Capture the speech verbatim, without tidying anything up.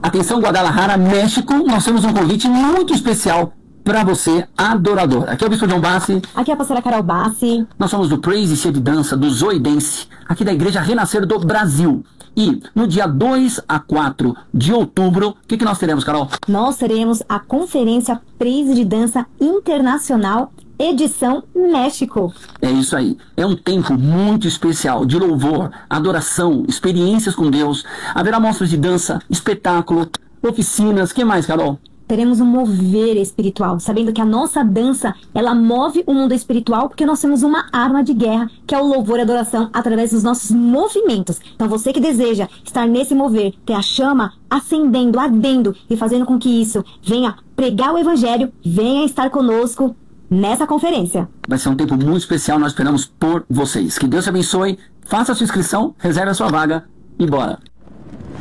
Atenção, Guadalajara, México, nós temos um convite muito especial para você, adorador. Aqui é o Bispo John Bassi. Aqui é a pastora Carol Bassi. Nós somos do Praise Cheia de Dança, do Zoe Dance, aqui da Igreja Renascer do Brasil. E no dia dois a quatro de outubro, o que, que nós teremos, Carol? Nós teremos a Conferência Praise de Dança Internacional, edição México. É isso aí. É um tempo muito especial de louvor, adoração, experiências com Deus. Haverá mostras de dança, espetáculo, oficinas. O que mais, Carol? Teremos um mover espiritual, sabendo que a nossa dança, ela move o mundo espiritual, porque nós temos uma arma de guerra, que é o louvor e adoração, através dos nossos movimentos. Então você que deseja estar nesse mover, ter a chama acendendo, ardendo e fazendo com que isso venha pregar o evangelho, venha estar conosco nessa conferência. Vai ser um tempo muito especial, nós esperamos por vocês. Que Deus te abençoe, faça a sua inscrição, reserve a sua vaga e bora!